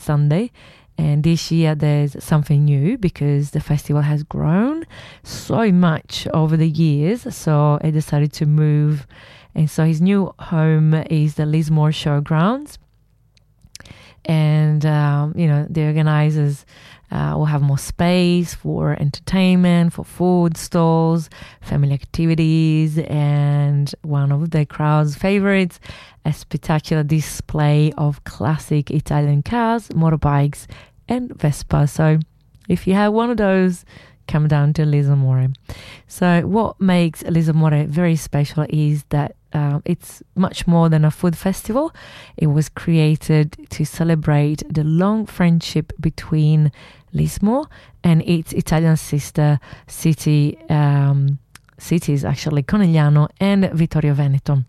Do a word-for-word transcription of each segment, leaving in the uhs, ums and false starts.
Sunday. And this year there's something new because the festival has grown so much over the years. So I decided to move. And so his new home is the Lismore Showgrounds. And, um, you know, the organizers uh, will have more space for entertainment, for food stalls, family activities, and one of the crowd's favorites, a spectacular display of classic Italian cars, motorbikes, and Vespa. So if you have one of those, come down to Lismore. So what makes Lismore very special is that uh, it's much more than a food festival. It was created to celebrate the long friendship between Lismore and its Italian sister city um, cities, actually Conegliano and Vittorio Veneto,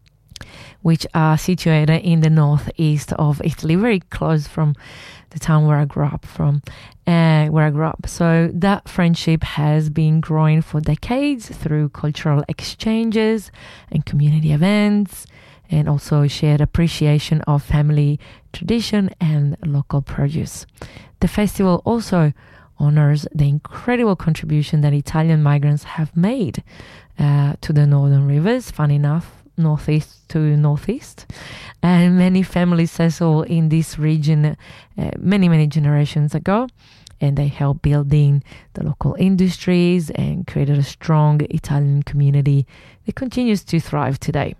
which are situated in the northeast of Italy, very close from the town where I grew up from, uh, where I grew up. So that friendship has been growing for decades through cultural exchanges and community events, and also shared appreciation of family tradition and local produce. The festival also honors the incredible contribution that Italian migrants have made uh, to the Northern Rivers. Fun enough, northeast to northeast, and many families settled in this region uh, many many generations ago, and they helped building the local industries and created a strong Italian community that continues to thrive today.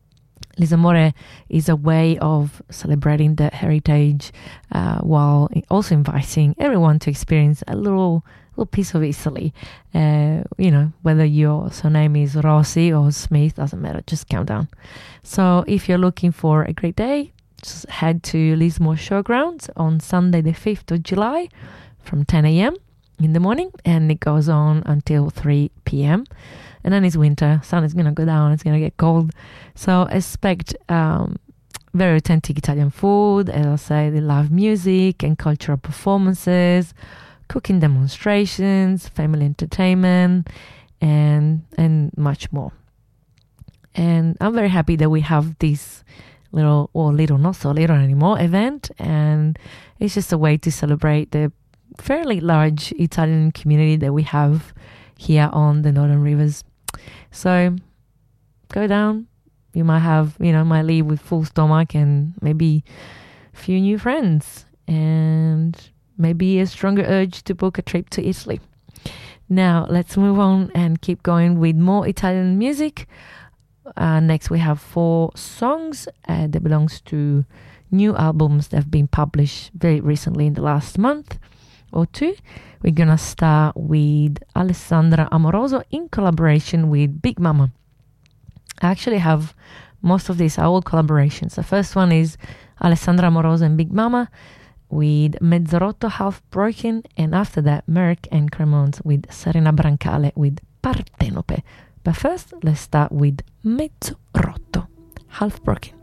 Lismore is a way of celebrating the heritage uh, while also inviting everyone to experience a little little piece of Italy. Uh, you know, whether your surname is Rossi or Smith, doesn't matter, just count down. So if you're looking for a great day, just head to Lismore Showgrounds on Sunday the fifth of July from ten a.m. in the morning, and it goes on until three p.m. And then it's winter, sun is going to go down, it's going to get cold. So expect um, very authentic Italian food. As I say, they love music and cultural performances, cooking demonstrations, family entertainment, and and much more. And I'm very happy that we have this little, or little, not so little anymore, event. And it's just a way to celebrate the fairly large Italian community that we have here on the Northern Rivers. So go down. You might have, you know, might leave with full stomach and maybe a few new friends and maybe a stronger urge to book a trip to Italy. Now let's move on and keep going with more Italian music. Uh, next we have four songs uh, that belongs to new albums that have been published very recently in the last month or two. We're gonna start with Alessandra Amoroso in collaboration with Big Mama. I actually have most of these are all collaborations. The first one is Alessandra Amoroso and Big Mama with Mezzorotto Half Broken, and after that Merck and Cremons with Serena Brancale with Partenope. But first let's start with Mezzorotto Half Broken.